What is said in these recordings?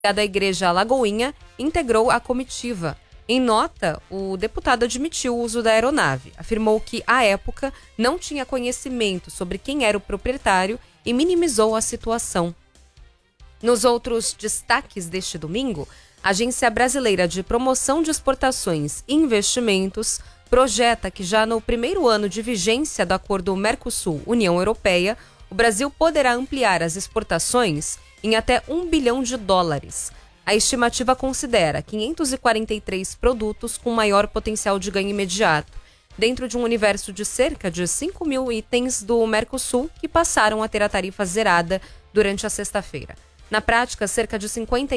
da Igreja Alagoinha integrou a comitiva. Em nota, o deputado admitiu o uso da aeronave, afirmou que, à época, não tinha conhecimento sobre quem era o proprietário e minimizou a situação. Nos outros destaques deste domingo, a Agência Brasileira de Promoção de Exportações e Investimentos projeta que já no primeiro ano de vigência do acordo Mercosul-União Europeia, o Brasil poderá ampliar as exportações em até US$ 1 bilhão. A estimativa considera 543 produtos com maior potencial de ganho imediato, dentro de um universo de cerca de 5 mil itens do Mercosul que passaram a ter a tarifa zerada durante a sexta-feira. Na prática, cerca de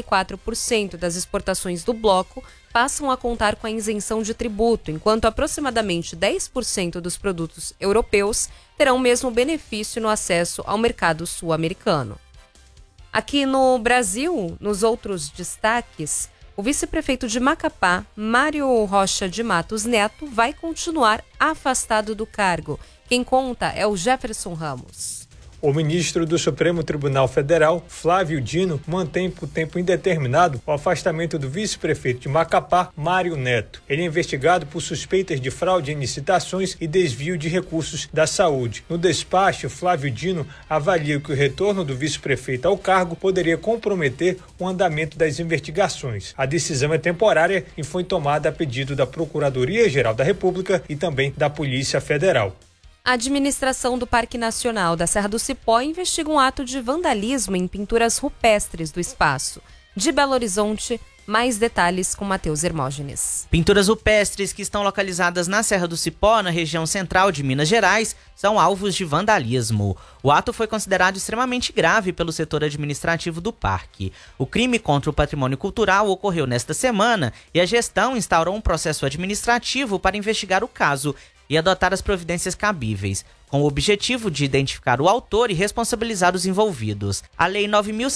54% das exportações do bloco passam a contar com a isenção de tributo, enquanto aproximadamente 10% dos produtos europeus terão o mesmo benefício no acesso ao mercado sul-americano. Aqui no Brasil, nos outros destaques, o vice-prefeito de Macapá, Mário Rocha de Matos Neto, vai continuar afastado do cargo. Quem conta é o Jefferson Ramos. O ministro do Supremo Tribunal Federal, Flávio Dino, mantém por tempo indeterminado o afastamento do vice-prefeito de Macapá, Mário Neto. Ele é investigado por suspeitas de fraude em licitações e desvio de recursos da saúde. No despacho, Flávio Dino avalia que o retorno do vice-prefeito ao cargo poderia comprometer o andamento das investigações. A decisão é temporária e foi tomada a pedido da Procuradoria-Geral da República e também da Polícia Federal. A administração do Parque Nacional da Serra do Cipó investiga um ato de vandalismo em pinturas rupestres do espaço. De Belo Horizonte, mais detalhes com Matheus Hermógenes. Pinturas rupestres que estão localizadas na Serra do Cipó, na região central de Minas Gerais, são alvos de vandalismo. O ato foi considerado extremamente grave pelo setor administrativo do parque. O crime contra o patrimônio cultural ocorreu nesta semana e a gestão instaurou um processo administrativo para investigar o caso e adotar as providências cabíveis, com o objetivo de identificar o autor e responsabilizar os envolvidos. A Lei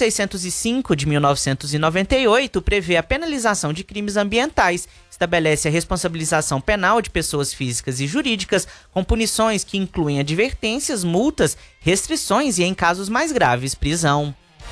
9.605 de 1998 prevê a penalização de crimes ambientais, estabelece a responsabilização penal de pessoas físicas e jurídicas, com punições que incluem advertências, multas, restrições e, em casos mais graves, prisão.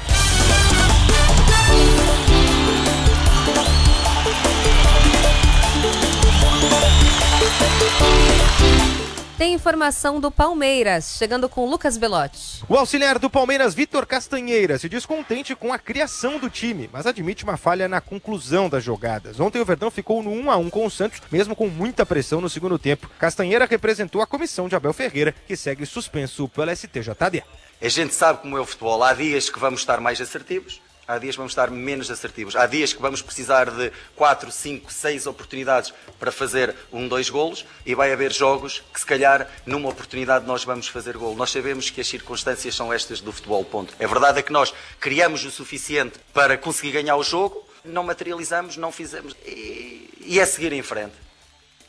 Tem informação do Palmeiras, chegando com Lucas Belotti. O auxiliar do Palmeiras, Vitor Castanheira, se diz contente com a criação do time, mas admite uma falha na conclusão das jogadas. Ontem o Verdão ficou no 1-1 com o Santos, mesmo com muita pressão no segundo tempo. Castanheira representou a comissão de Abel Ferreira, que segue suspenso pelo STJD. A gente sabe como é o futebol. Há dias que vamos estar mais assertivos, há dias que vamos estar menos assertivos. Há dias que vamos precisar de 4, 5, 6 oportunidades para fazer 2 golos e vai haver jogos que, se calhar, numa oportunidade nós vamos fazer golo. Nós sabemos que as circunstâncias são estas do futebol, ponto. É verdade que nós criamos o suficiente para conseguir ganhar o jogo, não materializamos, não fizemos e é seguir em frente.